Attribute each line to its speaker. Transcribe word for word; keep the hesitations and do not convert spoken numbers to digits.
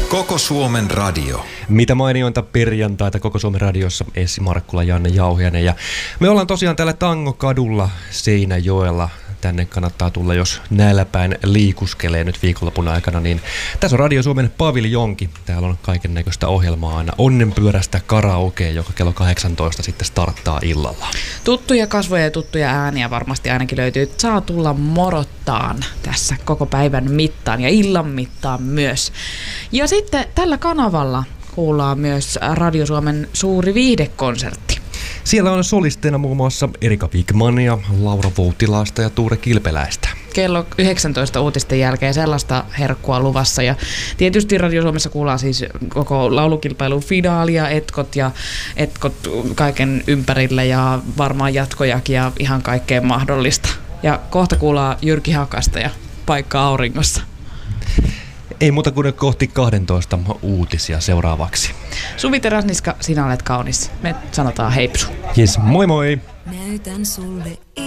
Speaker 1: Koko Suomen radio.
Speaker 2: Mitä mainiointa perjantaita Koko Suomen radiossa, Essi Markkula, Janne Jauhiainen. Ja me ollaan tosiaan täällä Tangokadulla Seinäjoella. Tänne kannattaa tulla, jos näillä päin liikuskelee nyt viikonlopun aikana. Niin tässä on Radio Suomen paviljonki. Täällä on kaiken näköistä ohjelmaa aina. Onnenpyörästä karaokea, joka kello kahdeksantoista sitten starttaa illalla.
Speaker 3: Tuttuja kasvoja ja tuttuja ääniä varmasti ainakin löytyy. Saa tulla morottaan tässä koko päivän mittaan ja illan mittaan myös. Ja sitten tällä kanavalla kuullaan myös Radio Suomen suuri viihdekonsertti.
Speaker 2: Siellä on solisteina muun muassa Erika Wigmania, Laura Voutilaista ja Tuure Kilpeläistä.
Speaker 3: Kello yhdeksäntoista uutisten jälkeen sellaista herkkua luvassa. Ja tietysti Radio Suomessa kuullaan siis koko laulukilpailun finaalia, etkot ja etkot kaiken ympärille ja varmaan jatkojakin ja ihan kaikkea mahdollista. Ja kohta kuullaan Jyrki Hakasta ja Paikka auringossa.
Speaker 2: Ei muuta kuin kohti kahdentoista uutisia seuraavaksi.
Speaker 3: Suvi Teräsniska, sinä olet kaunis. Me sanotaan heipsu.
Speaker 2: Jes, moi moi!
Speaker 4: Näytän sulle